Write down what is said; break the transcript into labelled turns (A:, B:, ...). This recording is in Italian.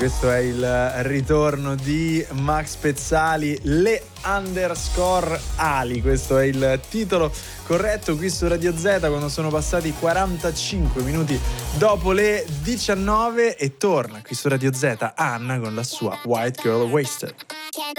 A: questo è il ritorno di Max Pezzali, le underscore ali, questo è il titolo corretto qui su Radio Z quando sono passati 45 minuti dopo le 19 e torna qui su Radio Z Anna con la sua White Girl Wasted.